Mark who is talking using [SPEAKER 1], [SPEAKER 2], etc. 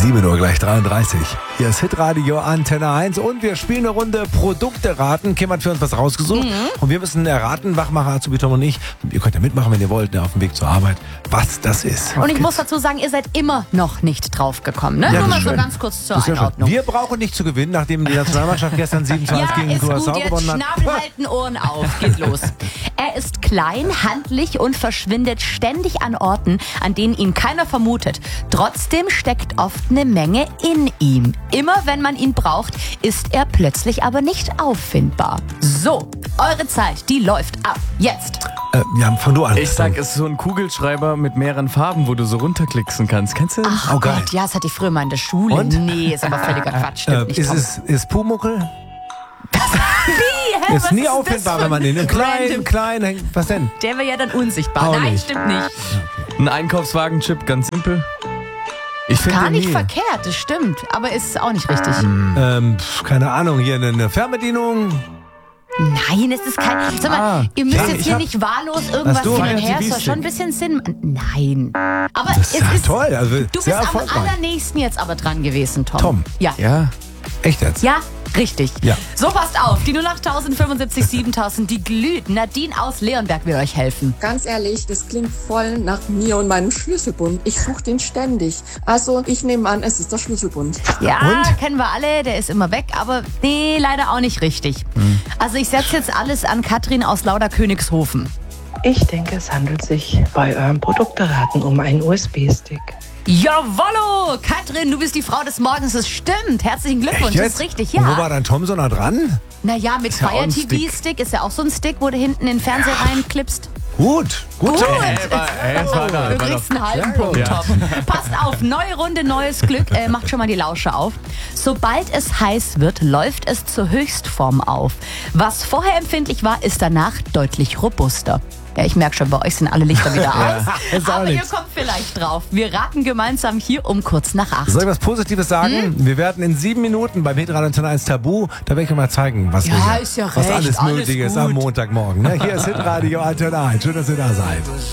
[SPEAKER 1] 7 Uhr gleich 33. Hier ist Hitradio Antenne 1 und wir spielen eine Runde Produkte raten. Kim hat für uns was rausgesucht und wir müssen erraten, Wachmacher, Azubi Tom und ich. Und ihr könnt ja mitmachen, wenn ihr wollt, auf dem Weg zur Arbeit, was das ist.
[SPEAKER 2] Und ich muss dazu sagen, ihr seid immer noch nicht drauf gekommen, ne?
[SPEAKER 1] Ja,
[SPEAKER 2] Nur mal
[SPEAKER 1] schön.
[SPEAKER 2] so ganz kurz zur
[SPEAKER 1] Das ist ja schön.
[SPEAKER 2] Einordnung.
[SPEAKER 1] Wir brauchen nicht zu gewinnen, nachdem die Nationalmannschaft gestern 7-2
[SPEAKER 2] Ja,
[SPEAKER 1] gegen
[SPEAKER 2] ist gut,
[SPEAKER 1] Curaçao
[SPEAKER 2] jetzt
[SPEAKER 1] gewonnen hat.
[SPEAKER 2] Schnabel halten, Ohren auf, geht los. Er ist klein, handlich und verschwindet ständig an Orten, an denen ihn keiner vermutet. Trotzdem steckt oft eine Menge in ihm. Immer wenn man ihn braucht, ist er plötzlich aber nicht auffindbar. So, eure Zeit, die läuft ab. Jetzt.
[SPEAKER 1] Ja, fang du an.
[SPEAKER 3] Ich sag, es ist so ein Kugelschreiber mit mehreren Farben, wo du so runterklicksen kannst. Kennst du das?
[SPEAKER 2] Ach
[SPEAKER 1] Oh, geil.
[SPEAKER 2] Gott, ja, das hatte ich früher mal in der Schule.
[SPEAKER 1] Und?
[SPEAKER 2] Nee, ist aber völliger Quatsch. Stimmt nicht, Tom.
[SPEAKER 1] Ist Pumuckel?
[SPEAKER 2] Hä,
[SPEAKER 1] Ist
[SPEAKER 2] was
[SPEAKER 1] nie
[SPEAKER 2] das
[SPEAKER 1] auffindbar,
[SPEAKER 2] für
[SPEAKER 1] wenn man den in
[SPEAKER 2] random-
[SPEAKER 1] klein hängt. Was denn?
[SPEAKER 2] Der wäre ja dann unsichtbar.
[SPEAKER 1] Auch
[SPEAKER 2] Nein,
[SPEAKER 1] nicht.
[SPEAKER 2] stimmt nicht.
[SPEAKER 3] Ein Einkaufswagen-Chip, ganz simpel. Ich finde
[SPEAKER 2] Gar
[SPEAKER 3] den
[SPEAKER 2] nicht
[SPEAKER 3] nie.
[SPEAKER 2] verkehrt, das stimmt. Aber ist auch nicht richtig.
[SPEAKER 1] Keine Ahnung, hier eine Fernbedienung.
[SPEAKER 2] Nein, es ist kein... Sag mal, ihr müsst
[SPEAKER 1] ja,
[SPEAKER 2] jetzt
[SPEAKER 1] ich
[SPEAKER 2] hier
[SPEAKER 1] hab-
[SPEAKER 2] nicht wahllos irgendwas
[SPEAKER 1] Hast du
[SPEAKER 2] hin und
[SPEAKER 1] einen
[SPEAKER 2] her. Es soll
[SPEAKER 3] TV-Stick?
[SPEAKER 2] schon ein bisschen Sinn... Nein. Aber
[SPEAKER 1] Das ist
[SPEAKER 2] es
[SPEAKER 1] ja
[SPEAKER 2] ist...
[SPEAKER 1] toll. Also
[SPEAKER 2] Du
[SPEAKER 1] sehr
[SPEAKER 2] bist am
[SPEAKER 1] erfolgreich.
[SPEAKER 2] allernächsten jetzt aber dran gewesen, Tom.
[SPEAKER 1] Tom.
[SPEAKER 2] Ja.
[SPEAKER 3] Ja.
[SPEAKER 1] Echt jetzt?
[SPEAKER 2] Ja, richtig.
[SPEAKER 1] Ja.
[SPEAKER 2] So, passt auf. Die 08000 75 7000, die glüht. Nadine aus Leonberg will euch helfen.
[SPEAKER 4] Ganz ehrlich, das klingt voll nach mir und meinem Schlüsselbund. Ich suche den ständig. Also ich nehme an, es ist der Schlüsselbund.
[SPEAKER 2] Ja,
[SPEAKER 1] Und?
[SPEAKER 2] kennen wir alle, der ist immer weg, aber nee, leider auch nicht richtig. Also ich setze jetzt alles an Katrin aus Lauderkönigshofen.
[SPEAKER 5] Ich denke, es handelt sich bei eurem Produkteraten um einen USB-Stick.
[SPEAKER 2] Jawollo! Katrin, du bist die Frau des Morgens, das stimmt. Herzlichen Glückwunsch,
[SPEAKER 1] Echt
[SPEAKER 2] das
[SPEAKER 1] jetzt?
[SPEAKER 2] ist richtig,
[SPEAKER 1] Und wo
[SPEAKER 2] ja.
[SPEAKER 1] war dann Tom so nah dran?
[SPEAKER 2] Naja, mit
[SPEAKER 3] ja auch
[SPEAKER 2] Fire
[SPEAKER 3] ein
[SPEAKER 2] TV-Stick ist ja auch so ein Stick, wo du hinten in den Fernseher reinklippst.
[SPEAKER 1] Gut.
[SPEAKER 2] Gut,
[SPEAKER 1] So.
[SPEAKER 2] du kriegst einen halben Punkt,
[SPEAKER 3] Ja.
[SPEAKER 2] Tom. Passt auf, neue Runde, neues Glück. Macht schon mal die Lausche auf. Sobald es heiß wird, läuft es zur Höchstform auf. Was vorher empfindlich war, ist danach deutlich robuster. Ja, ich merke schon, bei euch sind alle Lichter wieder aus.
[SPEAKER 1] ist auch
[SPEAKER 2] Aber ihr
[SPEAKER 1] nichts.
[SPEAKER 2] kommt vielleicht drauf. Wir raten gemeinsam hier um kurz nach 8.
[SPEAKER 1] Soll ich was Positives sagen? Wir werden in 7 Minuten beim Hitradio Antenne 1 Tabu, da werde ich euch mal zeigen, was,
[SPEAKER 2] Ja,
[SPEAKER 1] wir hier,
[SPEAKER 2] ist ja
[SPEAKER 1] was
[SPEAKER 2] recht,
[SPEAKER 1] alles
[SPEAKER 2] alles
[SPEAKER 1] möglich ist am
[SPEAKER 2] gut.
[SPEAKER 1] Montagmorgen. Ne? Hier ist Hitradio Antenne 1. Schön, dass ihr da seid.